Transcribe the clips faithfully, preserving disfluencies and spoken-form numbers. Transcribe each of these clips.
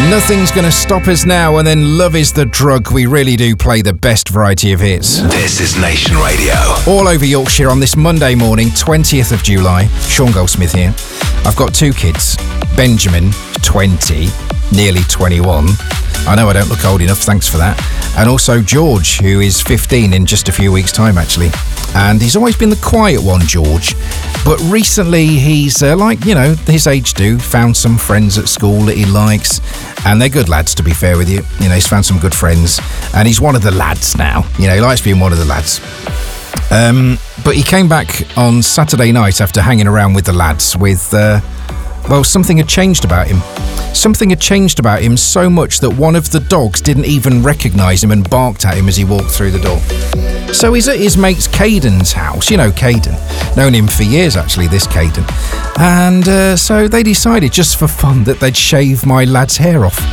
Nothing's Gonna Stop Us Now, and then Love Is The Drug. We really do play the best variety of hits. This is Nation Radio. All over Yorkshire on this Monday morning, twentieth of July. Sean Goldsmith here. I've got two kids. Benjamin, twenty, nearly twenty-one. I know I don't look old enough, thanks for that. And also George, who is fifteen in just a few weeks' time, actually. And he's always been the quiet one, George. But recently he's, uh, like, you know, his age do, found some friends at school that he likes. And they're good lads, to be fair with you. You know, he's found some good friends. And he's one of the lads now. You know, he likes being one of the lads. Um, but he came back on Saturday night after hanging around with the lads with, uh, well, something had changed about him. Something had changed about him so much that one of the dogs didn't even recognise him and barked at him as he walked through the door. So he's at his mate's Caden's house. You know Caden. Known him for years, actually, this Caden. And uh, so they decided, just for fun, that they'd shave my lad's hair off.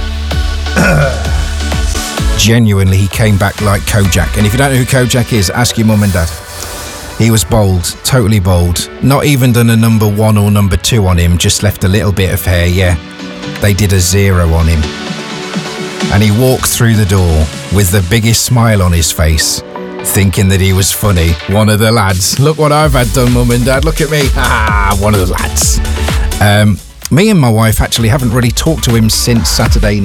Genuinely, he came back like Kojak. And if you don't know who Kojak is, ask your mum and dad. He was bold, totally bold. Not even done a number one or number two on him, just left a little bit of hair, yeah. They did a zero on him. And he walked through the door with the biggest smile on his face, thinking that he was funny. One of the lads. Look what I've had done, mum and dad. Look at me. Ah, one of the lads. Um, me and my wife actually haven't really talked to him since Saturday